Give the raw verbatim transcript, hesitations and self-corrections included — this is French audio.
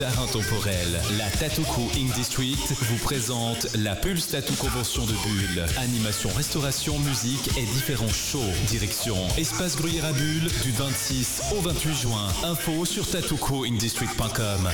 D'art intemporel, la Tattoo Co Ink District vous présente la Pulse Tattoo Convention de Bulle. Animation, restauration, musique et différents shows. Direction Espace Gruyère à Bulle du vingt-six au vingt-huit juin. Info sur tattoo co ink district point com.